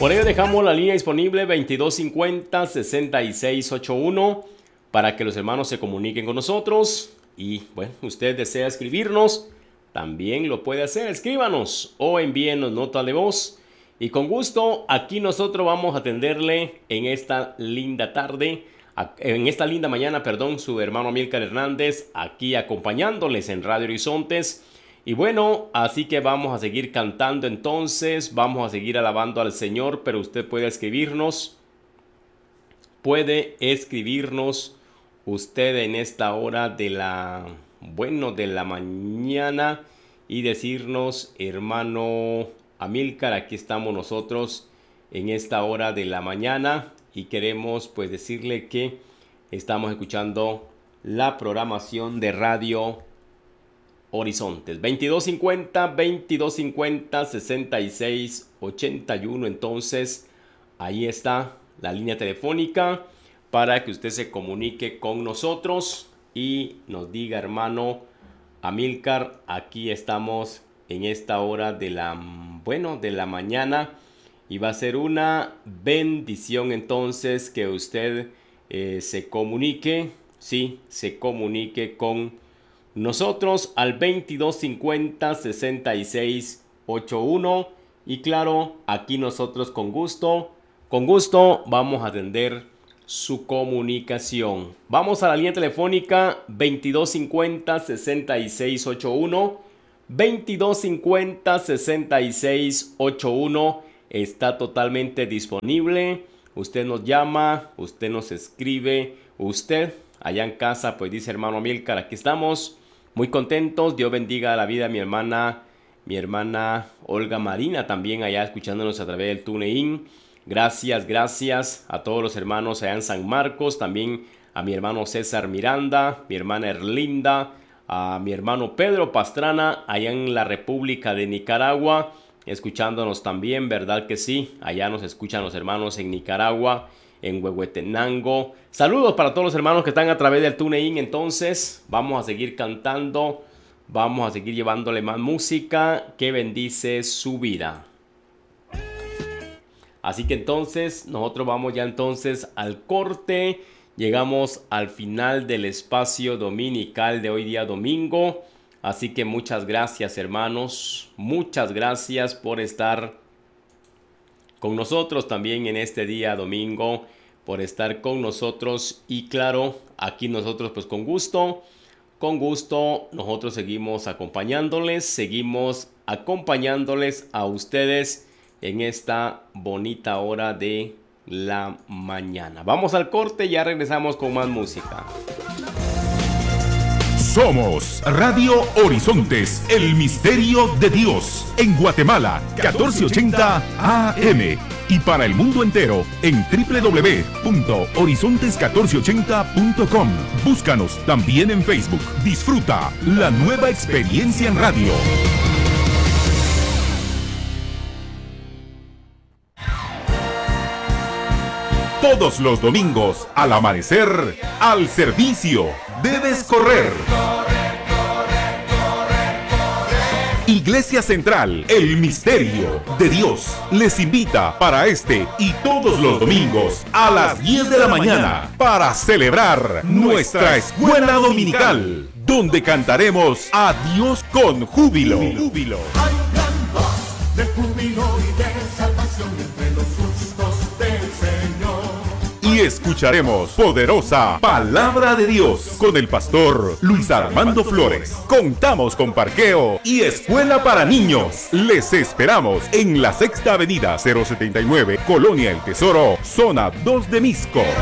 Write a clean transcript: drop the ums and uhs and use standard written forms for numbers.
Por ello dejamos la línea disponible 2250-6681 para que los hermanos se comuniquen con nosotros. Y bueno, usted desea escribirnos, también lo puede hacer. Escríbanos o envíenos nota de voz. Y con gusto, aquí nosotros vamos a atenderle en esta linda tarde, en esta linda mañana, perdón, su hermano Amílcar Hernández, aquí acompañándoles en Radio Horizontes. Y bueno, así que vamos a seguir cantando entonces, vamos a seguir alabando al Señor, pero usted puede escribirnos usted en esta hora de la mañana y decirnos, hermano Amílcar, aquí estamos nosotros en esta hora de la mañana y queremos pues decirle que estamos escuchando la programación de Radio Horizontes 2250-6681. Entonces ahí está la línea telefónica para que usted se comunique con nosotros y nos diga, hermano Amílcar, aquí estamos en esta hora de la mañana y va a ser una bendición entonces que usted se comunique con nosotros al 2250-6681 y claro, aquí nosotros con gusto vamos a atender su comunicación. Vamos a la línea telefónica 2250-6681. 2250-6681 está totalmente disponible. Usted nos llama, usted nos escribe, usted allá en casa pues dice, hermano Amílcar, aquí estamos muy contentos. Dios bendiga la vida de mi hermana Olga Marina, también allá escuchándonos a través del TuneIn. Gracias a todos los hermanos allá en San Marcos, también a mi hermano César Miranda, mi hermana Erlinda, a mi hermano Pedro Pastrana allá en la República de Nicaragua, escuchándonos también, ¿verdad que sí? Allá nos escuchan los hermanos en Nicaragua, en Huehuetenango. Saludos para todos los hermanos que están a través del TuneIn. Entonces vamos a seguir cantando, vamos a seguir llevándole más música que bendice su vida. Así que entonces nosotros vamos ya entonces al corte. Llegamos al final del espacio dominical de hoy día domingo. Así que muchas gracias, hermanos. Muchas gracias por estar con nosotros también en este día domingo, por estar con nosotros. Y claro, aquí nosotros pues con gusto nosotros seguimos acompañándoles a ustedes en esta bonita hora de la mañana. Vamos al corte y ya regresamos con más música. Somos Radio Horizontes, el misterio de Dios, en Guatemala, 1480 AM y para el mundo entero en www.horizontes1480.com. Búscanos también en Facebook. Disfruta la nueva experiencia en radio. Todos los domingos, al amanecer, al servicio, debes correr. Iglesia Central, el misterio de Dios, les invita para este y todos los domingos a las 10 de la mañana para celebrar nuestra escuela dominical, donde cantaremos a Dios con júbilo. Hay gran voz de júbilo y de salvación entre los justos del Señor. Y escucharemos poderosa palabra de Dios con el pastor Luis Armando Flores. Contamos con parqueo y escuela para niños. Les esperamos en la Sexta Avenida 079, Colonia El Tesoro, zona 2 de Misco.